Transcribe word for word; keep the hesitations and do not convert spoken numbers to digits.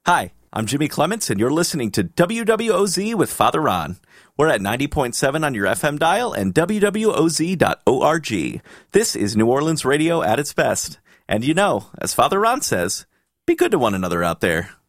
Hi, I'm Jimmy Clements, and you're listening to W W O Z with Father Ron. We're at ninety point seven on your F M dial and W W O Z dot org. This is New Orleans radio at its best. And you know, as Father Ron says, be good to one another out there.